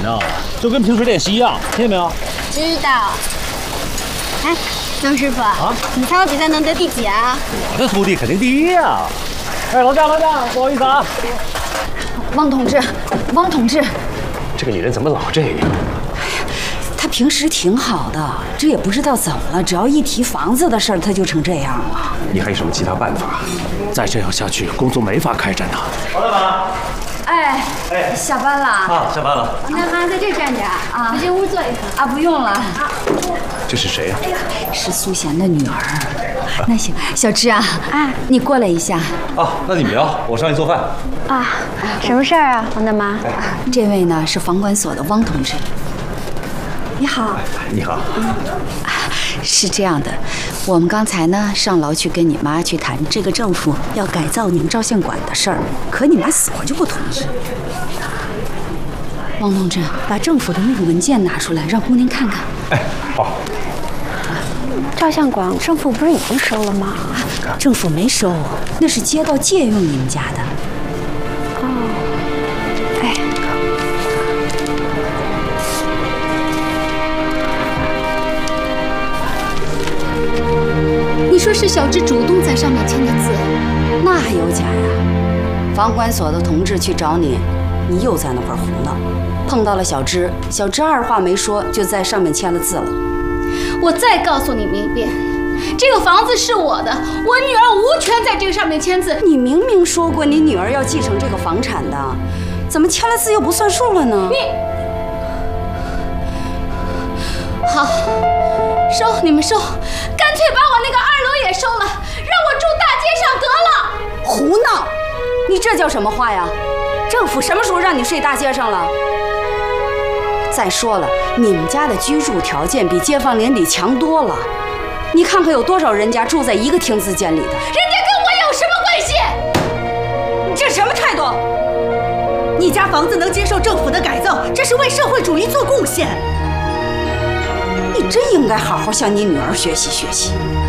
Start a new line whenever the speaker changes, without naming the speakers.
呢，就跟平时练习一样，听见没有？
知道。哎，曾师傅啊，你猜我比赛能得第几啊？
我的徒弟肯定第一啊！哎，劳驾，不好意思啊。
汪同志，汪同志，
这个女人怎么老这样？
她平时挺好的，这也不知道怎么了，只要一提房子的事儿，她就成这样了。
你还有什么其他办法？
再这样下去，工作没法开展呐。
王大妈，
哎，下班了
啊，下班了。
那妈在这站着啊，直接屋坐一会儿
啊，不用了。
这是谁呀？
是苏贤的女儿。那行，小芝啊，你过来一下。
啊，那你们聊，我上去做饭。
啊。什么事儿啊，王大妈？
这位呢是房管所的汪同志。你好。
你好。
是这样的，我们刚才呢上楼去跟你妈去谈这个政府要改造你们照相馆的事儿，可你妈死活就不同意。汪同志，把政府的那个文件拿出来，让姑娘看看。
哎，好。
照相馆政府不是已经收了吗？
政府没收，那是街道借用你们家的。
哦，哎。你说是小芝主动在上面签的字？
那还有假呀？房管所的同志去找你，你又在那块胡闹，碰到了小芝，小芝二话没说就在上面签了字了。
我再告诉你们一遍，这个房子是我的，我女儿无权在这个上面签字。
你明明说过你女儿要继承这个房产的，怎么签了字又不算数了呢？
好，收你们收，干脆把我那个2楼也收了，让我住大街上得了。
胡闹！你这叫什么话呀？政府什么时候让你睡大街上了？再说了，你们家的居住条件比街坊邻里强多了。你看看有多少人家住在一个亭子间里的，人
家跟我有什么关系？
你这什么态度？
你家房子能接受政府的改造，这是为社会主义做贡献。
你真应该好好向你女儿学习学习。